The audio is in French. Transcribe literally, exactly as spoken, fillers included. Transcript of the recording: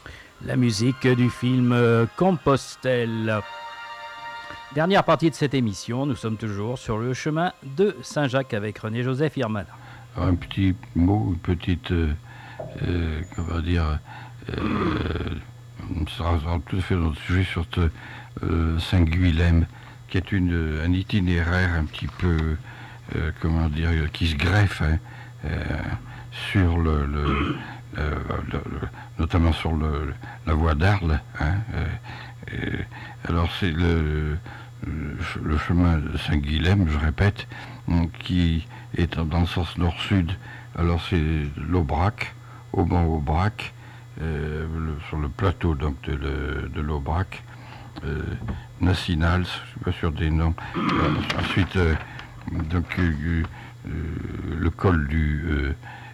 La musique du film euh, Compostelle. Dernière partie de cette émission, nous sommes toujours sur le chemin de Saint-Jacques avec René-Joseph Irmana. Un petit mot, une petite, euh, euh, comment dire, euh, sera tout à fait notre sujet sur euh, Saint-Guilhem, qui est une, un itinéraire un petit peu, euh, comment dire, qui se greffe hein, euh, sur le, le, le, le, notamment sur le, la voie d'Arles. Hein, euh, alors c'est le, le chemin de Saint-Guilhem, je répète, qui est dans le sens nord-sud. Alors c'est l'Aubrac, au mont Aubrac, euh, le, sur le plateau donc de, de, de l'Aubrac, euh, Nassinal, je suis pas sûr des noms. Euh, ensuite, euh, donc euh, euh, le col du euh,